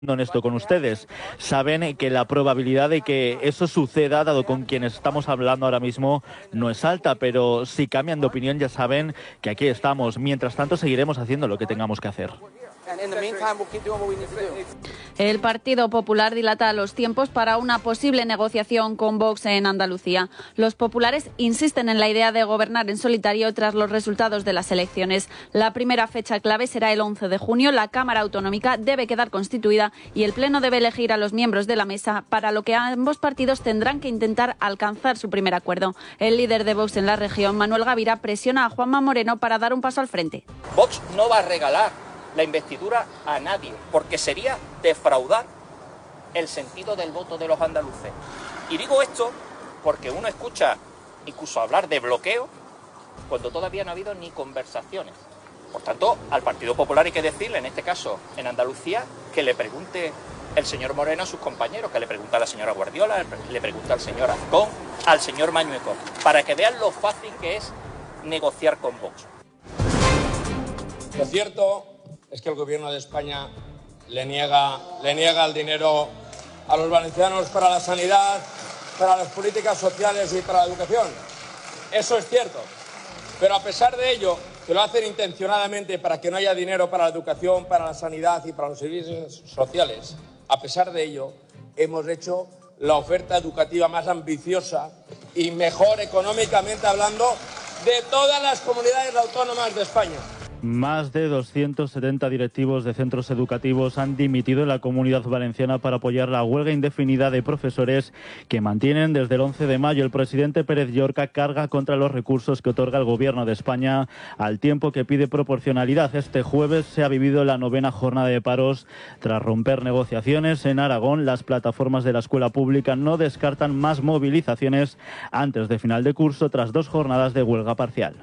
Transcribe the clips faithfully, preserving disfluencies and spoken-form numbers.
honesto con ustedes. Saben que la probabilidad de que eso suceda, dado con quienes estamos hablando ahora mismo, no es alta, pero si cambian de opinión ya saben que aquí estamos. Mientras tanto seguiremos haciendo lo que tengamos que hacer. El Partido Popular dilata los tiempos para una posible negociación con Vox en Andalucía. Los populares insisten en la idea de gobernar en solitario tras los resultados de las elecciones. La primera fecha clave será el once de junio. La Cámara Autonómica debe quedar constituida y el Pleno debe elegir a los miembros de la mesa, para lo que ambos partidos tendrán que intentar alcanzar su primer acuerdo. El líder de Vox en la región, Manuel Gavira, presiona a Juanma Moreno para dar un paso al frente. Vox no va a regalar la investidura a nadie, porque sería defraudar el sentido del voto de los andaluces. Y digo esto porque uno escucha incluso hablar de bloqueo cuando todavía no ha habido ni conversaciones. Por tanto, al Partido Popular hay que decirle, en este caso en Andalucía, que le pregunte el señor Moreno a sus compañeros, que le pregunte a la señora Guardiola, le pregunte al señor Azcón, al señor Mañueco, para que vean lo fácil que es negociar con Vox. Lo cierto es que el Gobierno de España le niega, le niega el dinero a los valencianos para la sanidad, para las políticas sociales y para la educación. Eso es cierto. Pero a pesar de ello, que lo hacen intencionadamente para que no haya dinero para la educación, para la sanidad y para los servicios sociales, a pesar de ello, hemos hecho la oferta educativa más ambiciosa y mejor económicamente hablando de todas las comunidades autónomas de España. Más de doscientos setenta directivos de centros educativos han dimitido en la Comunidad Valenciana para apoyar la huelga indefinida de profesores que mantienen desde el once de mayo. El presidente Pérez Llorca carga contra los recursos que otorga el Gobierno de España, al tiempo que pide proporcionalidad. Este jueves se ha vivido la novena jornada de paros. Tras romper negociaciones en Aragón, las plataformas de la escuela pública no descartan más movilizaciones antes de final de curso, tras dos jornadas de huelga parcial.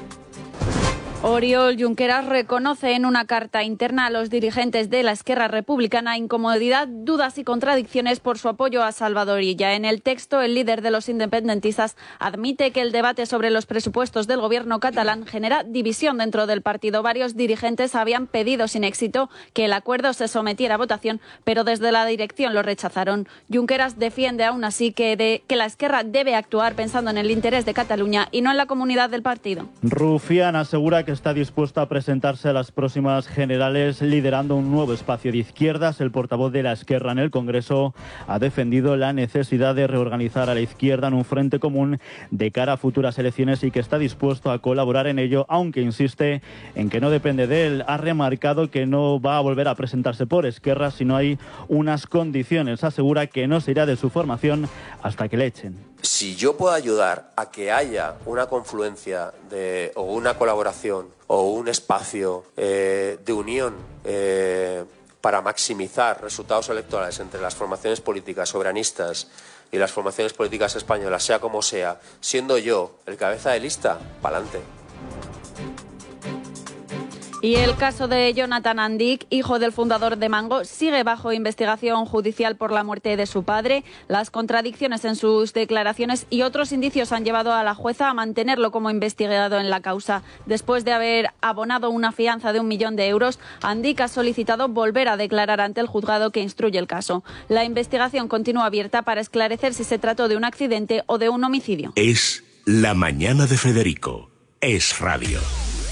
Oriol Junqueras reconoce en una carta interna a los dirigentes de la Esquerra Republicana incomodidad, dudas y contradicciones por su apoyo a Salvador Illa. En el texto, el líder de los independentistas admite que el debate sobre los presupuestos del gobierno catalán genera división dentro del partido. Varios dirigentes habían pedido sin éxito que el acuerdo se sometiera a votación, pero desde la dirección lo rechazaron. Junqueras defiende aún así que, de, que la Esquerra debe actuar pensando en el interés de Cataluña y no en la comunidad del partido. Rufián asegura que está dispuesto a presentarse a las próximas generales liderando un nuevo espacio de izquierdas. El portavoz de la Esquerra en el Congreso ha defendido la necesidad de reorganizar a la izquierda en un frente común de cara a futuras elecciones y que está dispuesto a colaborar en ello, aunque insiste en que no depende de él. Ha remarcado que no va a volver a presentarse por Esquerra si no hay unas condiciones. Asegura que no se irá de su formación hasta que le echen. Si yo puedo ayudar a que haya una confluencia de, o una colaboración o un espacio eh, de unión eh, para maximizar resultados electorales entre las formaciones políticas soberanistas y las formaciones políticas españolas, sea como sea, siendo yo el cabeza de lista, pa'lante. Y el caso de Jonathan Andic, hijo del fundador de Mango, sigue bajo investigación judicial por la muerte de su padre. Las contradicciones en sus declaraciones y otros indicios han llevado a la jueza a mantenerlo como investigado en la causa. Después de haber abonado una fianza de un millón de euros, Andic ha solicitado volver a declarar ante el juzgado que instruye el caso. La investigación continúa abierta para esclarecer si se trató de un accidente o de un homicidio. Es La Mañana de Federico. Es Radio.